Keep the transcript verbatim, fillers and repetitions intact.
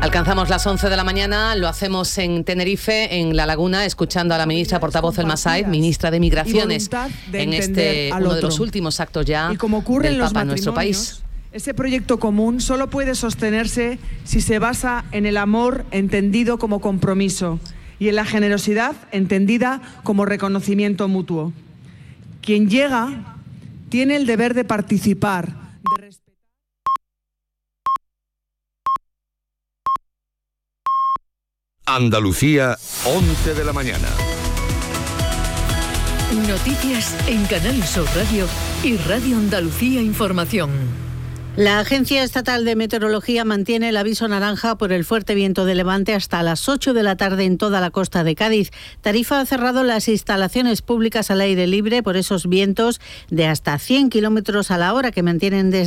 Alcanzamos las once de la mañana, lo hacemos en Tenerife, en La Laguna, escuchando a la ministra portavoz Elma Said, ministra de Migraciones, de en este uno otro. de los últimos actos ya y como ocurre del en los Papa en nuestro país. Ese proyecto común solo puede sostenerse si se basa en el amor entendido como compromiso y en la generosidad entendida como reconocimiento mutuo. Quien llega tiene el deber de participar, de respetar. Andalucía, once de la mañana. Noticias en Canal Sur Radio y Radio Andalucía Información. La Agencia Estatal de Meteorología mantiene el aviso naranja por el fuerte viento de levante hasta las ocho de la tarde en toda la costa de Cádiz. Tarifa ha cerrado las instalaciones públicas al aire libre por esos vientos de hasta cien kilómetros a la hora que mantienen desde